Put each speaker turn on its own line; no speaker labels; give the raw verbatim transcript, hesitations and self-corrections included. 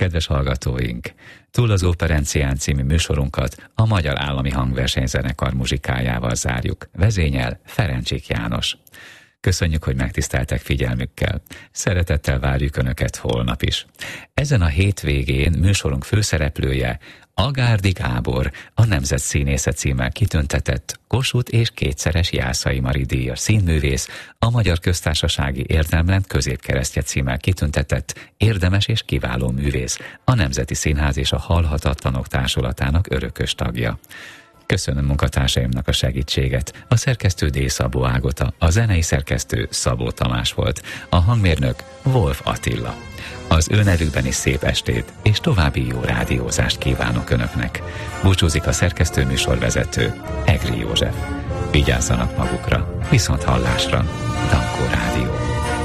Kedves hallgatóink, Túl az Operencián című műsorunkat a Magyar Állami Hangversenyzenekar muzsikájával zárjuk. Vezényel Ferencsik János. Köszönjük, hogy megtiszteltek figyelmükkel. Szeretettel várjuk Önöket holnap is. Ezen a hétvégén műsorunk főszereplője Agárdi Gábor, a Nemzetszínésze címmel kitüntetett Kossuth és kétszeres Jászai Mari díjas színművész, a Magyar Köztársasági Érdemrend középkeresztje címmel kitüntetett érdemes és kiváló művész, a Nemzeti Színház és a Halhatatlanok Társulatának örökös tagja. Köszönöm munkatársaimnak a segítséget. A szerkesztő D. Szabó Ágota, a zenei szerkesztő Szabó Tamás volt, a hangmérnök Wolf Attila. Az ő nevükben is szép estét és további jó rádiózást kívánok Önöknek. Búcsúzik a szerkesztő műsorvezető, Egri József. Vigyázzanak magukra, viszont hallásra, Dankó Rádió.